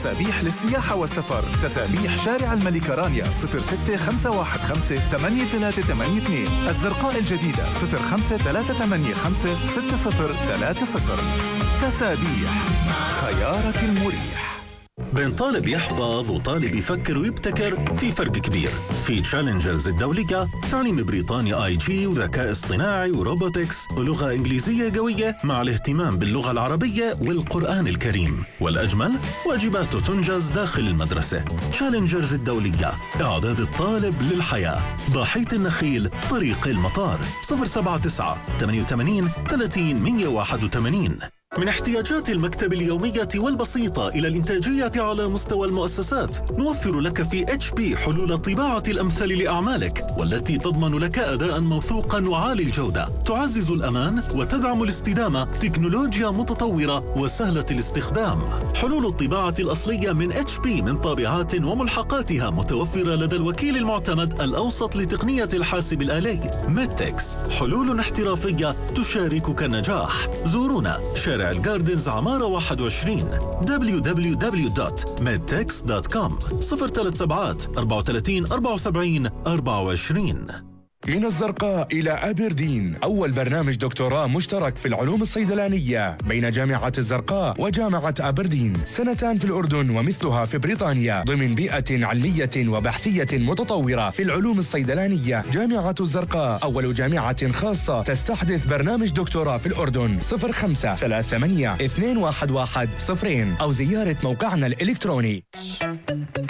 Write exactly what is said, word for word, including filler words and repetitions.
تسابيح للسياحة والسفر. تسابيح شارع الملكة رانيا صفر ستة خمسة واحد خمسة ثمانية ثلاثة ثمانية اثنين. الزرقاء الجديدة صفر خمسة ثلاثة ثمانية خمسة ستة صفر ثلاثة صفر. تسابيح، خيارك المريح. بين طالب يحفظ وطالب يفكر ويبتكر في فرق كبير. في تشالنجرز الدولية تعليم بريطاني آي جي وذكاء اصطناعي وروبوتكس ولغة إنجليزية قوية مع الاهتمام باللغة العربية والقرآن الكريم. والأجمل واجباته تنجز داخل المدرسة. تشالنجرز الدولية، إعداد الطالب للحياة. ضاحية النخيل، طريق المطار. صفر سبعة تسعة ثمانية ثمانية ثلاثين مئة وواحد وثمانين. من احتياجات المكتب اليومية والبسيطة إلى الإنتاجية على مستوى المؤسسات، نوفر لك في إتش بي حلول الطباعة الأمثل لأعمالك، والتي تضمن لك أداء موثوقا وعالي الجودة، تعزز الأمان وتدعم الاستدامة. تكنولوجيا متطورة وسهلة الاستخدام. حلول الطباعة الأصلية من إتش بي من طابعات وملحقاتها متوفرة لدى الوكيل المعتمد الأوسط لتقنية الحاسب الآلي. ميدتكس، حلول احترافية تشاركك النجاح. زورونا شارع الجاردنز عمارة واحد وعشرين دبليو دبليو دبليو دوت ميدتكس دوت كوم. صفر ثلاث سبعات أربعة وثلاثين أربعة وسبعين أربعة وعشرين. من الزرقاء إلى أبردين، أول برنامج دكتوراه مشترك في العلوم الصيدلانية بين جامعة الزرقاء وجامعة أبردين. سنتان في الأردن ومثلها في بريطانيا ضمن بيئة علمية وبحثية متطورة في العلوم الصيدلانية. جامعة الزرقاء أول جامعة خاصة تستحدث برنامج دكتوراه في الأردن. صفر خمسة ثلاثة ثمانية اثنين واحد واحد صفرين أو زيارة موقعنا الإلكتروني.